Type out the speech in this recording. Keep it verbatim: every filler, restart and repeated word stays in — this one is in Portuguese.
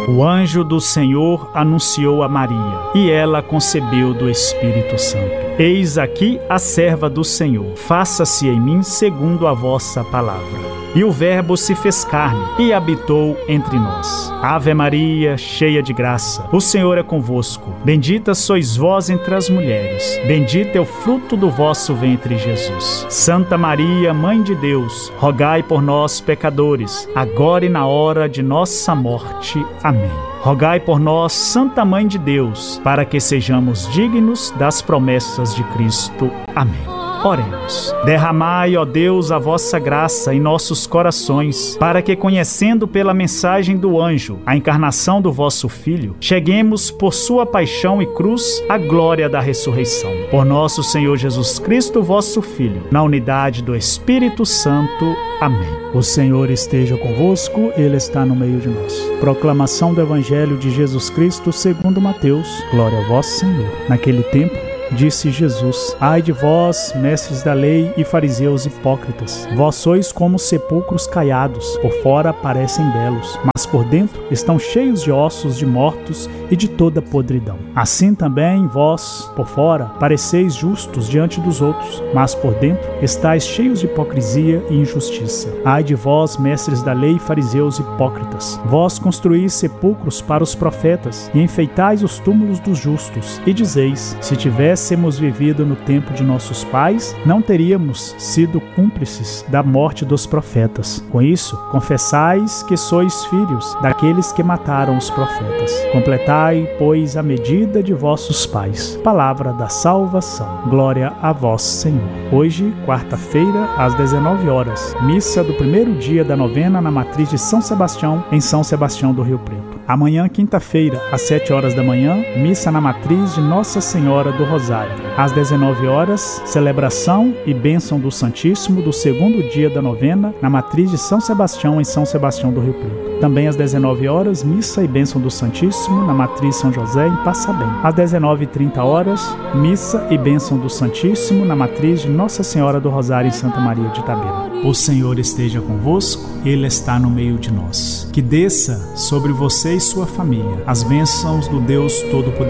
O anjo do Senhor anunciou a Maria, e ela concebeu do Espírito Santo. Eis aqui a serva do Senhor, faça-se em mim segundo a vossa palavra. E o Verbo se fez carne e habitou entre nós. Ave Maria, cheia de graça, o Senhor é convosco. Bendita sois vós entre as mulheres. Bendito é o fruto do vosso ventre, Jesus. Santa Maria, Mãe de Deus, rogai por nós, pecadores, agora e na hora de nossa morte. Amém. Rogai por nós, Santa Mãe de Deus, para que sejamos dignos das promessas de Cristo. Amém. Oremos. Derramai, ó Deus, a vossa graça em nossos corações, para que, conhecendo pela mensagem do anjo a encarnação do vosso Filho, cheguemos por sua paixão e cruz à glória da ressurreição. Por nosso Senhor Jesus Cristo, vosso Filho, na unidade do Espírito Santo. Amém. O Senhor esteja convosco, Ele está no meio de nós. Proclamação do Evangelho de Jesus Cristo segundo Mateus. Glória a vós, Senhor. Naquele tempo, disse Jesus: Ai de vós, mestres da lei e fariseus hipócritas, vós sois como sepulcros caiados, por fora parecem belos, mas por dentro estão cheios de ossos de mortos e de toda podridão. Assim também vós, por fora, pareceis justos diante dos outros, mas por dentro estáis cheios de hipocrisia e injustiça. Ai de vós, mestres da lei e fariseus hipócritas, vós construís sepulcros para os profetas e enfeitais os túmulos dos justos, e dizeis: se tivesse tivéssemos vivido no tempo de nossos pais, não teríamos sido cúmplices da morte dos profetas. Com isso, confessais que sois filhos daqueles que mataram os profetas. Completai, pois, a medida de vossos pais. Palavra da salvação. Glória a vós, Senhor. Hoje, quarta-feira, às dezenove horas, missa do primeiro dia da novena na matriz de São Sebastião, em São Sebastião do Rio Preto. Amanhã, quinta-feira, às sete horas da manhã, missa na matriz de Nossa Senhora do Rosário. Às dezenove horas, celebração e bênção do Santíssimo do segundo dia da novena na matriz de São Sebastião, em São Sebastião do Rio Preto. Também às dezenove horas, missa e bênção do Santíssimo na matriz São José, em Passabém. Às dezenove e trinta horas, missa e bênção do Santíssimo na matriz de Nossa Senhora do Rosário, em Santa Maria de Itabira. O Senhor esteja convosco, Ele está no meio de nós. Que desça sobre você e sua família as bênçãos do Deus Todo-Poderoso.